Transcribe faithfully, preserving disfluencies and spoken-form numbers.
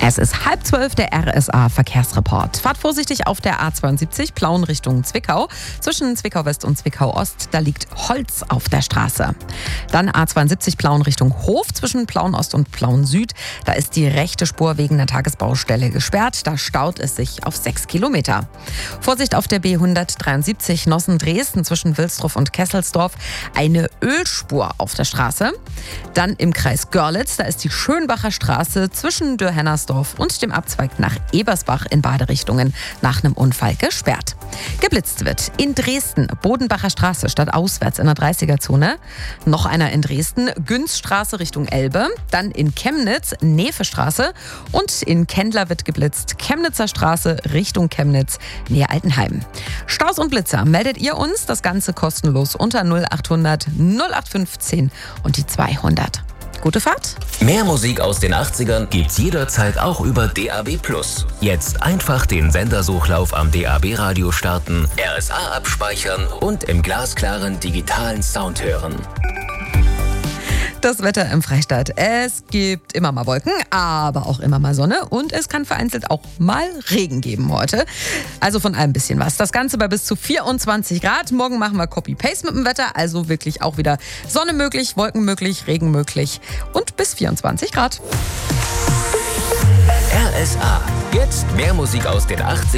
Es ist halb zwölf, der R S A-Verkehrsreport. Fahrt vorsichtig auf der A zweiundsiebzig, Plauen Richtung Zwickau. Zwischen Zwickau West und Zwickau Ost, da liegt Holz auf der Straße. Dann A zweiundsiebzig, Plauen Richtung Hof. Zwischen Plauen Ost und Plauen Süd, da ist die rechte Spur wegen einer Tagesbaustelle gesperrt. Da staut es sich auf sechs Kilometer. Vorsicht auf der B hundertdreiundsiebzig, Nossen-Dresden zwischen Wilsdruff und Kesselsdorf. Eine Ölspur auf der Straße. Dann im Kreis Görlitz, da ist die Schönbacher Straße zwischen Dürr-Hennersdorf und dem Abzweig nach Ebersbach in beide Richtungen nach einem Unfall gesperrt. Geblitzt wird in Dresden, Bodenbacher Straße stadtauswärts in der dreißiger-Zone. Noch einer in Dresden, Günzstraße Richtung Elbe. Dann in Chemnitz, Nevestraße. Und in Kendler wird geblitzt, Chemnitzer Straße Richtung Chemnitz, nähe Altenheim. Staus und Blitzer meldet ihr uns, das Ganze kostenlos unter null achthundert null acht fünfzehn und die zweihundert. Gute Fahrt. Mehr Musik aus den achtzigern gibt's jederzeit auch über D A B plus. Jetzt einfach den Sendersuchlauf am D A B-Radio starten, R S A abspeichern und im glasklaren digitalen Sound hören. Das Wetter im Freistaat. Es gibt immer mal Wolken, aber auch immer mal Sonne und es kann vereinzelt auch mal Regen geben heute. Also von allem ein bisschen was. Das Ganze bei bis zu vierundzwanzig Grad. Morgen machen wir Copy-Paste mit dem Wetter, also wirklich auch wieder Sonne möglich, Wolken möglich, Regen möglich und bis vierundzwanzig Grad. R S A. Jetzt mehr Musik aus den achtzigern.